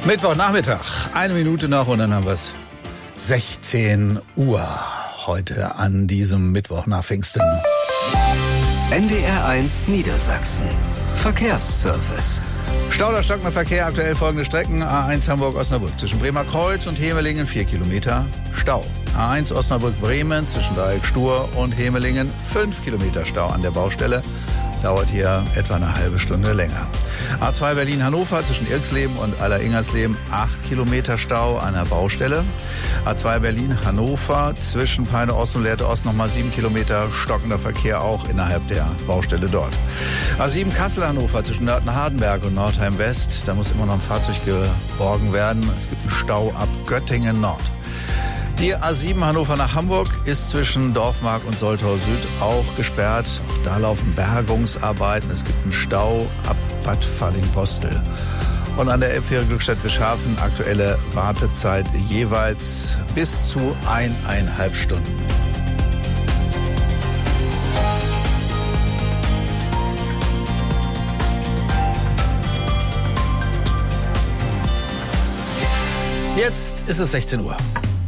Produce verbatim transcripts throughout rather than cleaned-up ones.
Mittwochnachmittag, eine Minute noch und dann haben wir es sechzehn Uhr heute an diesem Mittwoch nach Pfingsten. N D R eins Niedersachsen. Verkehrsservice. Stau oder stockender Verkehr, aktuell folgende Strecken. A eins Hamburg-Osnabrück zwischen Bremer Kreuz und Hemelingen vier Kilometer Stau. A eins Osnabrück-Bremen zwischen Dreieck-Stur und Hemelingen fünf Kilometer Stau an der Baustelle. Dauert hier etwa eine halbe Stunde länger. A zwei Berlin-Hannover zwischen Irxleben und Aller-Ingersleben acht Kilometer Stau an der Baustelle. A zwei Berlin-Hannover zwischen Peine Ost und Lehrte Ost nochmal sieben Kilometer stockender Verkehr auch innerhalb der Baustelle dort. A sieben Kassel-Hannover zwischen Nörten-Hardenberg und Nordheim-West. Da muss immer noch ein Fahrzeug geborgen werden. Es gibt einen Stau ab Göttingen-Nord. Die A sieben Hannover nach Hamburg ist zwischen Dorfmark und Soltau Süd auch gesperrt. Auch da laufen Bergungsarbeiten. Es gibt einen Stau ab Bad Falling-Postel. Und an der Elbfähre Glückstadt-Wischhafen aktuelle Wartezeit jeweils bis zu eineinhalb Stunden. Jetzt ist es sechzehn Uhr.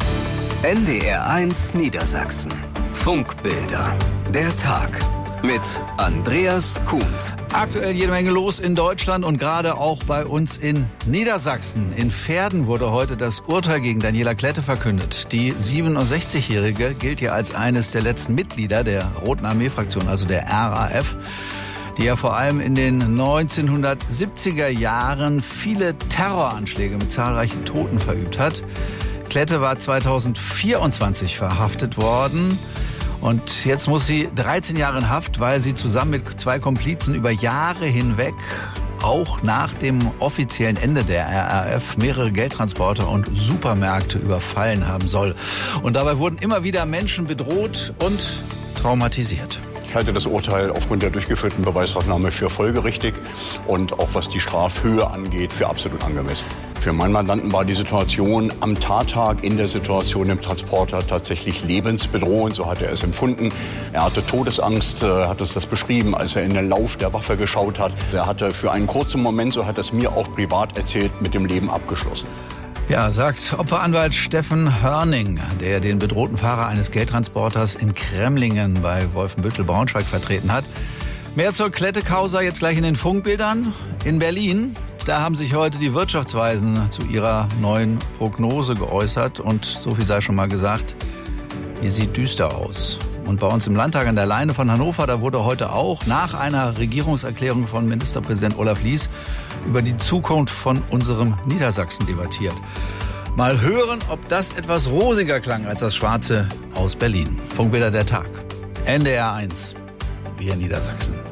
N D R eins Niedersachsen. Funkbilder. Der Tag. Mit Andreas Kuhnt. Aktuell jede Menge los in Deutschland und gerade auch bei uns in Niedersachsen. In Verden wurde heute das Urteil gegen Daniela Klette verkündet. Die siebenundsechzigjährige gilt ja als eines der letzten Mitglieder der Roten Armee-Fraktion, also der R A F, die ja vor allem in den neunzehnhundertsiebziger Jahren viele Terroranschläge mit zahlreichen Toten verübt hat. Klette war zweitausendvierundzwanzig verhaftet worden und jetzt muss sie dreizehn Jahre in Haft, weil sie zusammen mit zwei Komplizen über Jahre hinweg, auch nach dem offiziellen Ende der R A F, mehrere Geldtransporter und Supermärkte überfallen haben soll. Und dabei wurden immer wieder Menschen bedroht und traumatisiert. Ich halte das Urteil aufgrund der durchgeführten Beweisaufnahme für folgerichtig und auch was die Strafhöhe angeht, für absolut angemessen. Für meinen Mandanten war die Situation am Tattag in der Situation im Transporter tatsächlich lebensbedrohend, so hat er es empfunden. Er hatte Todesangst, er hat uns das beschrieben, als er in den Lauf der Waffe geschaut hat. Er hatte für einen kurzen Moment, so hat er es mir auch privat erzählt, mit dem Leben abgeschlossen. Ja, sagt Opferanwalt Steffen Hörning, der den bedrohten Fahrer eines Geldtransporters in Kremlingen bei Wolfenbüttel-Braunschweig vertreten hat. Mehr zur Klette-Causa jetzt gleich in den Funkbildern. In Berlin, da haben sich heute die Wirtschaftsweisen zu ihrer neuen Prognose geäußert. Und so viel sei schon mal gesagt, die sieht düster aus. Und bei uns im Landtag an der Leine von Hannover, da wurde heute auch nach einer Regierungserklärung von Ministerpräsident Olaf Lies über die Zukunft von unserem Niedersachsen debattiert. Mal hören, ob das etwas rosiger klang als das Schwarze aus Berlin. Funkbilder der Tag. N D R eins. Wir in Niedersachsen.